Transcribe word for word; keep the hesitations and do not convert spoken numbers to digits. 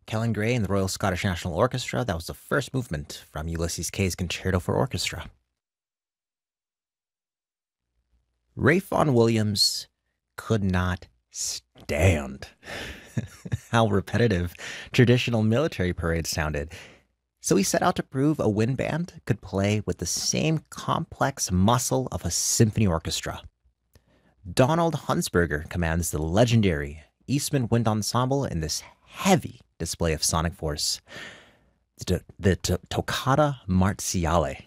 Kellen Gray and the Royal Scottish National Orchestra. That was the first movement from Ulysses Kay's Concerto for Orchestra. Ralph Vaughan Williams could not stand how repetitive traditional military parades sounded. So he set out to prove a wind band could play with the same complex muscle of a symphony orchestra. Donald Hunsberger commands the legendary Eastman Wind Ensemble in this heavy display of sonic force, the, the Toccata Marziale.